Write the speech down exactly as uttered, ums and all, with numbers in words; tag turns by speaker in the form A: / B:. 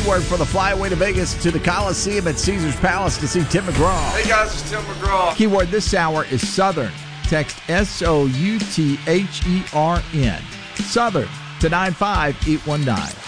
A: keyword for the flyaway to Vegas to the Coliseum at Caesars Palace to see Tim McGraw.
B: Hey guys, it's Tim McGraw.
A: Keyword this hour is Southern. Text S O U T H E R N. Southern to nine five eight one nine.